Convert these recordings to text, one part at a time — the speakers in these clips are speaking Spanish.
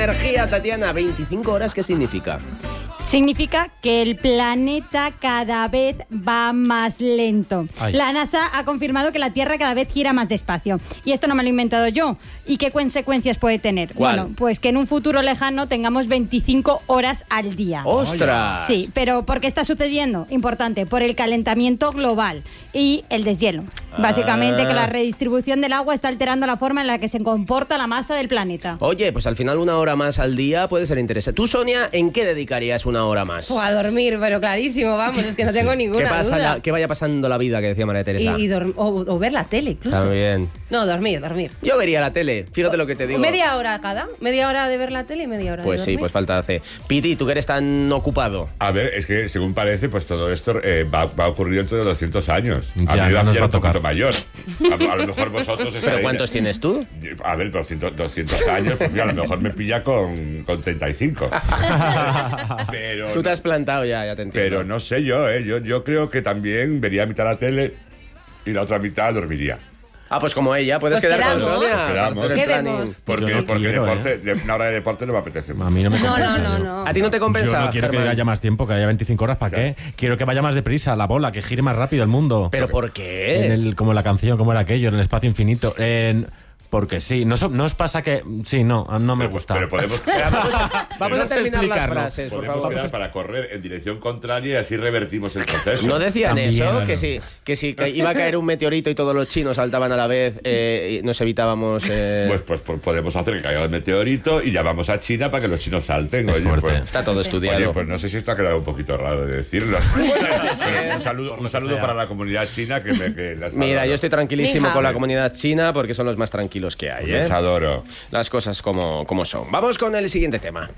energía, Tatiana. 25 horas, ¿qué significa? Significa que el planeta cada vez va más lento. Ay. La NASA ha confirmado que la Tierra cada vez gira más despacio. Y esto no me lo he inventado yo. ¿Y qué consecuencias puede tener? ¿Cuál? Bueno, pues que en un futuro lejano tengamos 25 horas al día. ¡Ostras! Sí, pero ¿por qué está sucediendo? Importante, por el calentamiento global y el deshielo. Básicamente que la redistribución del agua está alterando la forma en la que se comporta la masa del planeta. Oye, pues al final 1 hora más al día puede ser interesante. Tú, Sonia, ¿en qué dedicarías 1 hora más? O a dormir, pero clarísimo, vamos, es que no tengo ninguna duda. Que vaya pasando la vida, que decía María Teresa. O ver la tele, incluso. También. No, dormir. Yo vería la tele, fíjate lo que te digo. Media hora cada. Media hora de ver la tele y media hora Pues de sí, dormir. pues falta hace. Piti, tú que eres tan ocupado. A ver, es que según parece, pues todo esto va a ocurrir dentro de 200 años. Ya, A mí me no nos va va a a tocar. un poquito mayor. A lo mejor vosotros estaréis... ¿Pero cuántos tienes tú? A ver, 200 años, pues mira, a lo mejor me pilla con 35. Pero, Tú te has plantado ya te entiendo. pero no sé yo creo que también vería mitad la tele y la otra mitad dormiría. Ah, pues como ella, puedes Pues quedar con quedamos. Sonia. Quedamos. Hacer el ¿Qué planning. vemos? Porque, Yo no porque quiero, una hora de deporte no me apetece A mucho. mí no me compensa. No. ¿A ti no te compensa, Yo no quiero Germán? que haya más tiempo, que haya 25 horas. ¿Para qué? Quiero que vaya más deprisa la bola, que gire más rápido el mundo. ¿Pero por qué? Como la canción, como era aquello, en el espacio infinito. Porque sí, no os pasa que... Sí, no me gusta. Pero podemos... Vamos a sé terminar las explicarlo. frases, por Podemos favor. quedar para correr en dirección contraria y así revertimos el proceso. ¿No decían También, eso? claro. Que si iba a caer un meteorito y todos los chinos saltaban a la vez, y nos evitábamos... Pues podemos hacer que caiga el meteorito y llamamos a China para que los chinos salten. Es Oye, fuerte. pues, Está todo estudiado. oye, pues no sé si esto ha quedado un poquito raro de decirlo. Pero un saludo para la comunidad china que las Mira, adoro. yo estoy tranquilísimo Ni hao. con la comunidad china porque son los más tranquilos que hay, Les adoro. Las cosas como son. Vamos con el siguiente tema.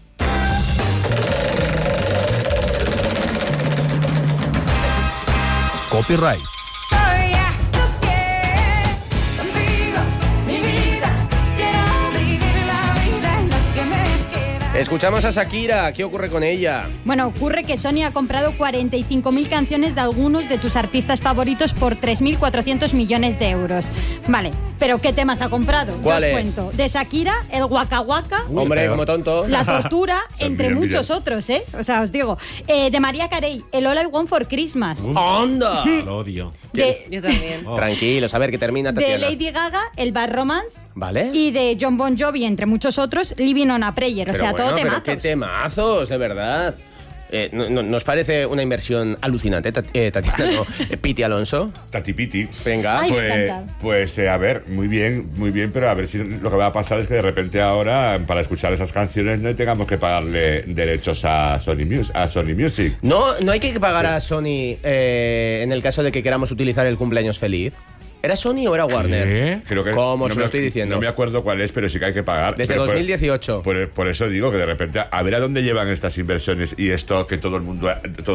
Copyright. Estoy a tus pies, contigo, mi vida. Quiero vivir la vida, es lo que me queda. Escuchamos a Shakira. ¿Qué ocurre con ella? Bueno, ocurre que Sony ha comprado 45.000 canciones de algunos de tus artistas favoritos por 3.400 millones de euros. Vale, pero ¿qué temas ha comprado? Yo ¿Cuáles? os cuento. De Shakira, el Waka Waka, Hombre, pero- como tonto. La Tortura, sea, entre miren, muchos miren. otros, ¿eh? O sea, os digo. De Mariah Carey, el All I Want for Christmas. ¡Onda! Lo odio. De, Yo también. Tranquilos, a ver que termina de Tatiana. Lady Gaga, el Bad Romance. ¿Vale? Y de John Bon Jovi, entre muchos otros, Living on a Prayer. O sea, bueno, todo pero temazos. qué temazos, de verdad. ¿Nos parece una inversión alucinante, Tatiana? ¿No? Piti Alonso. Tatipiti. Venga. Ay, me Pues, encanta. pues a ver, muy bien, pero a ver si lo que va a pasar es que de repente ahora, para escuchar esas canciones, no tengamos que pagarle derechos a Sony Music. No hay que pagar a Sony en el caso de que queramos utilizar el cumpleaños feliz. ¿Era Sony o era Warner? ¿Qué? Creo que ¿Cómo? no Se lo estoy diciendo. No me acuerdo cuál es, pero sí que hay que pagar. Desde Pero 2018. Por eso digo que de repente, a ver a dónde llevan estas inversiones y esto que todo el mundo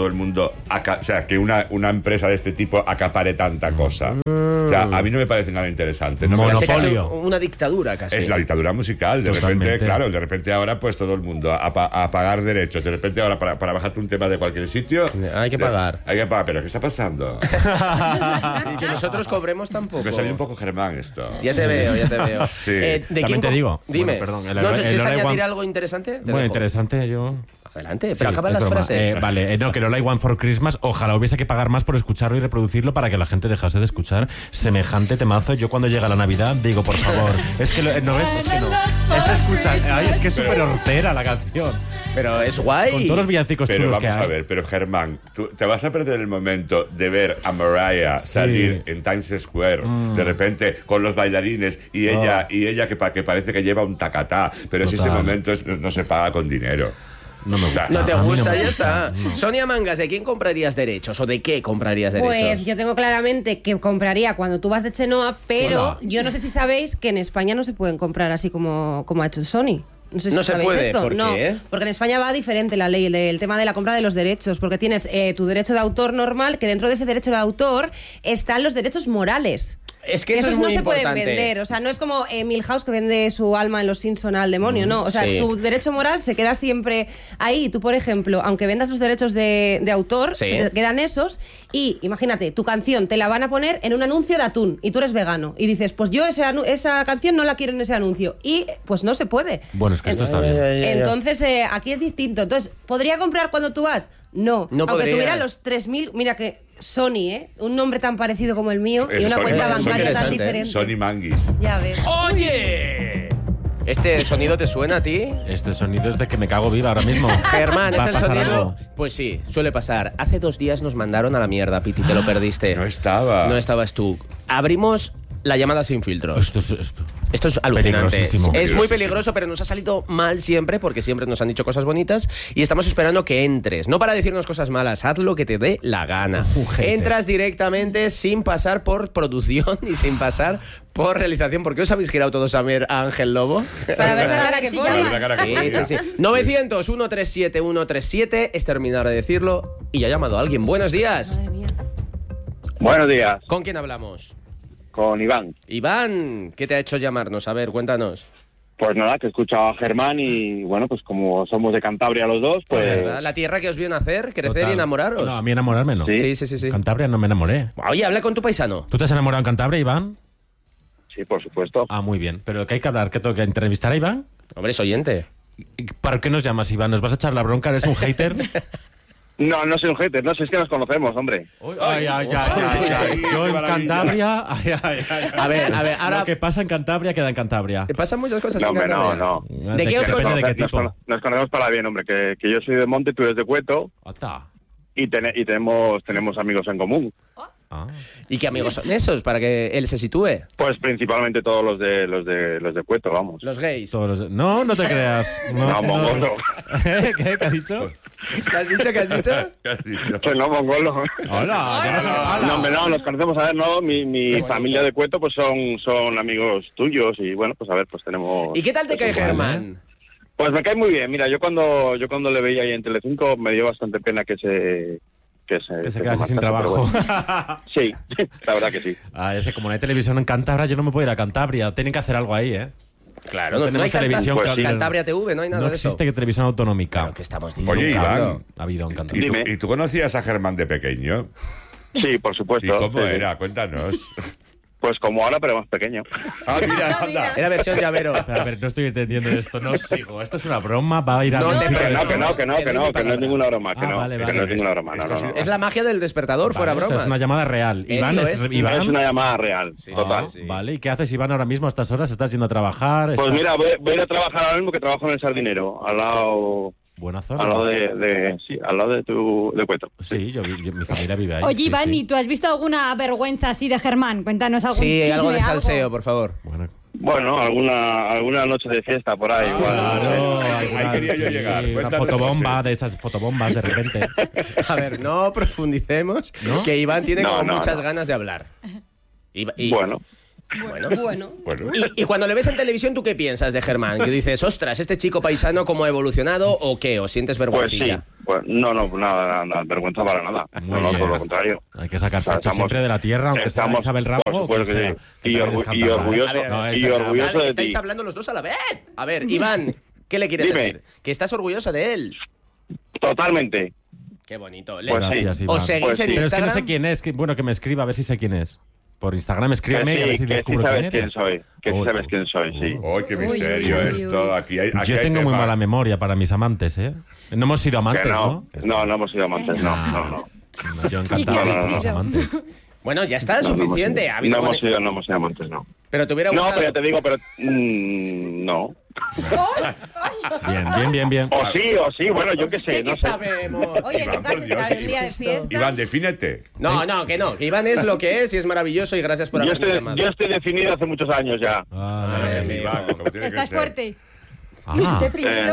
o sea, que una empresa de este tipo acapare tanta cosa. O sea, a mí no me parece nada interesante. No me- Casi Monopolio. una dictadura, casi. Es la dictadura musical. De Totalmente. repente, claro, de repente ahora pues todo el mundo a pagar derechos. De repente ahora para bajarte un tema de cualquier sitio... Hay que pagar. Hay que pagar. ¿Pero qué está pasando? Y que nosotros cobremos tampoco. Me salió un poco Germán esto. Ya te veo. Sí. ¿De También quién te digo. Dime. Bueno, perdón, el ¿No All I quieres Want- añadir algo interesante? Te Bueno, dejo. interesante, yo... Adelante, Sí, pero acaban es las broma. frases. Vale, no, que el All I Want for Christmas, ojalá hubiese que pagar más por escucharlo y reproducirlo para que la gente dejase de escuchar semejante temazo. Yo cuando llega la Navidad digo, por favor, es que no ves, es que no. Es escuchar, ay, es que es súper hortera la canción. Pero es guay. Con todos los villancicos Pero chulos vamos que hay. a ver, pero Germán, tú te vas a perder el momento de ver a Mariah salir en Times Square de repente con los bailarines y ella que parece que lleva un tacatá, pero si ese Total. momento no se paga con dinero. No me gusta. No te A mí no gusta, me ya gusta. está. Sonia Mangas, ¿de quién comprarías derechos o de qué comprarías derechos? Pues yo tengo claramente que compraría cuando tú vas de Chenoa, pero Hola. yo no sé si sabéis que en España no se pueden comprar así como ha hecho Sony. No sé si No se sabéis puede, esto. ¿por no, qué? porque en España va diferente la ley del tema de la compra de los derechos, porque tienes tu derecho de autor normal, que dentro de ese derecho de autor están los derechos morales. Es que eso es Esos no muy se pueden importante. vender. O sea, no es como Milhouse que vende su alma en Los Simpson al demonio, no. O sea, sí. tu derecho moral se queda siempre ahí. Tú, por ejemplo, aunque vendas los derechos de autor, Sí. se te quedan esos. Y imagínate, tu canción te la van a poner en un anuncio de atún y tú eres vegano. Y dices, pues yo esa canción no la quiero en ese anuncio. Y pues no se puede. Bueno, es que esto está bien. Entonces, aquí es distinto. Entonces, ¿podría comprar cuando tú vas? No. No Aunque podría. tuviera los 3.000... Mira que Sony, ¿eh? Un nombre tan parecido como el mío y Eso, una Sony- cuenta Sony bancaria tan interesante, diferente. Sony Manguis. Ya ves. ¡Oye! ¿Este sonido te suena a ti? Este sonido es de que me cago viva ahora mismo. Germán, ¿Va ¿es a el pasar sonido? algo? Pues sí, suele pasar. Hace 2 días nos mandaron a la mierda, Piti, te lo perdiste. No estaba. No estabas tú. Abrimos la llamada sin filtros. Esto es esto. Esto es alucinante. Peligrosísimo. Es muy peligroso, pero nos ha salido mal siempre, porque siempre nos han dicho cosas bonitas y estamos esperando que entres. No para decirnos cosas malas, haz lo que te dé la gana. Gente. Entras directamente sin pasar por producción y sin pasar por realización. ¿Por qué os habéis girado todos a ver a Ángel Lobo? Para ver la cara que Sí, pone. Para ver la cara que Sí, ponía. sí, sí. 900-137-137 es terminar de decirlo y ya ha llamado a alguien. Buenos días. Madre mía. Buenos días, ¿Con quién hablamos? con Iván. Iván, ¿qué te ha hecho llamarnos? A ver, cuéntanos. Pues nada, que he escuchado a Germán y bueno, pues como somos de Cantabria los dos, pues ¿Verdad? La tierra que os vio nacer, crecer Total. y enamoraros. No, a mí enamorarme no. Sí. Sí. Cantabria no me enamoré. Oye, habla con tu paisano. ¿Tú te has enamorado en Cantabria, Iván? sí, por supuesto. Ah, muy bien. ¿Pero qué hay que hablar? ¿Qué tengo que entrevistar a Iván? Hombre, es oyente. ¿Y ¿Para qué nos llamas, Iván? ¿Nos vas a echar la bronca? ¿Eres un hater? No, no soy un hater, no sé, es que nos conocemos, hombre. Ay. Yo qué en maravilla. Cantabria... Ay. A ver, ahora Lo que pasa en Cantabria queda en Cantabria. pasan muchas cosas No, en hombre, Cantabria. no. ¿De qué os Depende conocéis? de qué tipo. Nos conocemos para bien, hombre, que yo soy de Monte, tú eres de Cueto Ata. y tenemos amigos en común. Ah. ¿Y qué amigos son esos para que él se sitúe? Pues principalmente todos los de Cueto, vamos. Los gays. Todos los- No, no te creas. No, mongolo. ¿Qué has dicho? ¿Qué has dicho? ¿Qué has dicho? ¿Qué has dicho? Que no, mongolo. Hola, que no se- hola. No, hombre, no, nos conocemos, a ver, no, mi familia de Cueto pues son amigos tuyos y bueno, pues a ver, pues tenemos... ¿Y qué tal te cae Vale. Germán? Pues me cae muy bien, mira, yo cuando le veía ahí en Telecinco me dio bastante pena que se quedase sin marchase, trabajo. pero bueno. Sí, la verdad que sí. Ah, es que como no hay televisión en Cantabria, yo no me puedo ir a Cantabria. Tienen que hacer algo ahí, ¿eh? Claro, No no hay tenemos televisión, Pues sí. Cantabria TV, no hay nada No de eso. existe televisión autonómica. Claro, que estamos diciendo. Oye, Iván. Ha habido en ¿Y Cantabria. tú, Dime. y tú conocías a Germán de pequeño? Sí, por ¿Y supuesto. cómo Sí, sí. era? Cuéntanos. Pues como ahora, pero más pequeño. Ah, mira, anda. Era versión llavero. Pero, a ver, no estoy entendiendo esto, no sigo. Esto es una broma, va a ir a... No, México. Que no, que no, que no, Que que no no, hay que no es ninguna broma, que Ah, no, vale, que vale. no es ninguna broma, no, Esto no, sí- no. Es la magia del despertador, fuera Vale, o sea, bromas. es una llamada real. Eso Iván, es. Iván. Es una llamada real, Sí, total. sí. Vale, ¿y qué haces, Iván, ahora mismo a estas horas? ¿Estás yendo a trabajar? Pues ¿Estás- mira, voy a ir a trabajar ahora mismo que trabajo en el Sardinero, al lado Buena zona. al lado de Cueto. Sí, mi familia vive ahí. Oye, sí, Iván, sí. ¿y tú has visto alguna vergüenza así de Germán? Cuéntanos algún Sí, chisme, algo de salseo, algo. por favor. Bueno, Bueno, alguna noche de fiesta por ahí. igual. claro, ahí quería yo llegar. Una Cuéntanos, fotobomba, José. de esas fotobombas de repente. A ver, no profundicemos, ¿No? que Iván tiene No, como no, muchas no. ganas de hablar. Y- Bueno, bueno. Bueno. Bueno. Y cuando le ves en televisión, ¿tú qué piensas de Germán? Que dices, ostras, este chico paisano, ¿cómo ha evolucionado o qué? ¿O sientes pues sí. vergüencilla? Pues no, nada, vergüenza para nada. Muy No, bien. por lo contrario. Hay que sacar O sea, pecho estamos- siempre de la tierra, aunque sea estamos- Isabel Ramo por o quien supuesto sea. que sí. Que Y también es orgu- y cantabria, ¿eh? orgulloso- A ver, No, y esa- orgulloso Vale, de estáis ti. hablando los dos a la vez. A ver, Iván, ¿qué le quieres Dime. decir? Que estás orgulloso de él. Totalmente. Qué bonito. Pues sí. Gracias, Iván. ¿Os seguís Pues en sí. Pero es que no Instagram? sé quién es. Bueno, que me escriba a ver si sé quién es. Por Instagram escríbeme y a ver si que sí descubro quién sabes eres. quién soy. Que sí Uy, sabes quién soy, sí. ¡Ay, qué misterio Uy, uy, uy, esto! Aquí hay Yo tengo muy tema. mala memoria para mis amantes, ¿eh? No hemos sido amantes, Que ¿no? no hemos sido amantes, no. Yo ¿Y encantado qué de habéis los sido? amantes. Bueno, ya está, suficiente. Ha habido No hemos boni- sido amantes, no. Pero te hubiera No, gustado. pero ya te digo, pero no. Bien. O sí, bueno, yo qué sé, ¿Qué no sé. sabemos? Oye, Iván, nunca por se Dios, sabe un día de fiesta. Iván, defínete. No, que no. Que Iván es lo que es y es maravilloso y gracias por Yo haberme llamado. estoy definido hace muchos años ya. Ay, Ay, Iván, como tiene que Estás ser. fuerte. ah, Definido.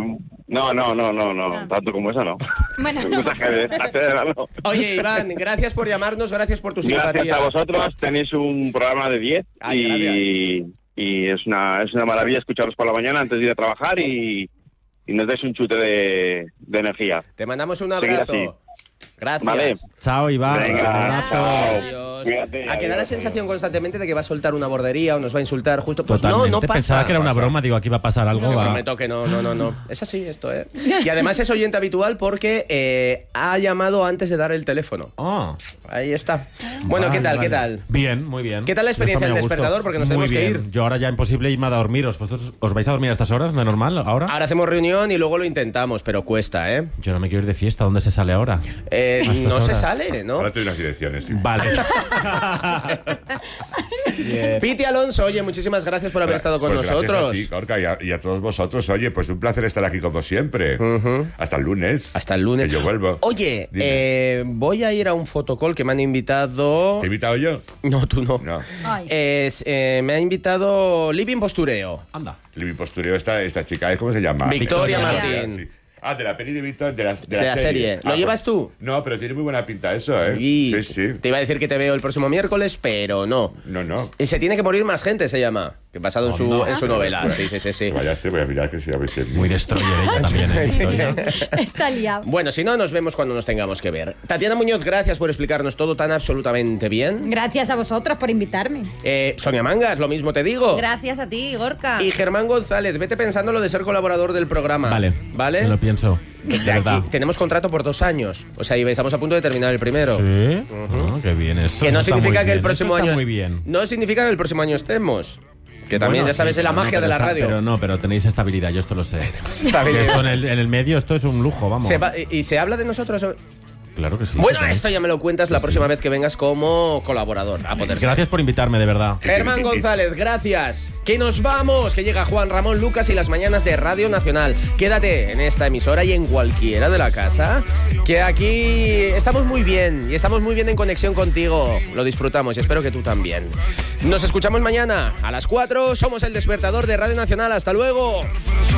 No, tanto como esa no. Bueno, no. No. Oye, Iván, gracias por llamarnos, gracias por tu Gracias simpatía. a vosotros, tenéis un programa de 10 Ay, y es una maravilla escucharos por la mañana antes de ir a trabajar y nos dais un chute de energía. Te mandamos un Seguid abrazo. así. Gracias. Vale. Chao, Iván. Venga, chao. Adiós. Cuídate, A que da la adiós, sensación adiós. constantemente de que va a soltar una bordería o nos va a insultar justo. Pues Totalmente. no pasa. Pensaba que era una broma, digo, aquí va a pasar algo. Te va. prometo que no. Es así esto, ¿eh? Y además es oyente habitual porque ha llamado antes de dar el teléfono. Oh. Ahí está. Bueno, ¿qué tal? Vale. ¿Qué tal? Bien, muy bien. ¿Qué tal la experiencia Esto me del gustó. despertador? Porque nos Muy tenemos que bien. ir. Yo ahora ya imposible irme a dormiros. ¿Vosotros os vais a dormir a estas horas? ¿De normal ahora? Ahora hacemos reunión y luego lo intentamos, pero cuesta, ¿eh? Yo no me quiero ir de fiesta. ¿Dónde se sale ahora? A estas No se horas. sale, ¿no? Ahora te doy unas direcciones. Sí. Vale. Piti Alonso, oye, muchísimas gracias por haber estado con Pues gracias nosotros. a ti, Gorka, y a todos vosotros. Oye, pues un placer estar aquí como siempre. Hasta el lunes. Hasta el lunes. Que yo vuelvo. Oye, Dime. voy a ir a un fotocall que me han invitado. ¿Te he invitado yo? No, tú no. No. Ay. Me ha invitado Living Postureo. Anda. Mi postureo, esta chica, ¿cómo se llama? Victoria Martín. Sí. Ah, de la peli de Víctor, de la la serie. ¿Lo Ah, llevas tú? No, pero tiene muy buena pinta eso, ¿eh? Y Sí. te iba a decir que te veo el próximo miércoles, pero no. No. Y se tiene que morir más gente, se llama. Que basado en su, Anda. en su novela. Bueno, Sí. Vaya, voy a mirar que sí, a ver si es Muy destroyer ella también, ¿eh, Victoria? Está liado. Bueno, si no, nos vemos cuando nos tengamos que ver. Tatiana Muñoz, gracias por explicarnos todo tan absolutamente bien. Gracias a vosotros por invitarme. Sonia Mangas, lo mismo te digo. Gracias a ti, Gorka. Y Germán González, vete pensando lo de ser colaborador del programa. Vale. ¿Vale? Me lo pienso. De De verdad. aquí tenemos contrato por 2 años. O sea, y estamos a punto de terminar el primero. Sí. Ah, qué bien eso. Que no Eso está significa muy que el bien, próximo eso está año. muy bien. No significa que el próximo año estemos. Que también, Bueno, ya sabes, sí, es la pero no, magia de pero la está- radio. Pero tenéis estabilidad, yo esto lo sé. Está Que bien. esto en el medio, esto es un lujo, vamos. ¿Y se habla de nosotros? Claro que sí. Bueno, que tenéis. esto ya me lo cuentas la próxima vez que vengas como colaborador. A poder ser. Gracias por invitarme, de verdad. Germán González, gracias. Que nos vamos, que llega Juan Ramón Lucas y las mañanas de Radio Nacional. Quédate en esta emisora y en cualquiera de la casa, que aquí estamos muy bien y estamos muy bien en conexión contigo. Lo disfrutamos y espero que tú también. Nos escuchamos mañana a las 4. Somos El Despertador de Radio Nacional. Hasta luego.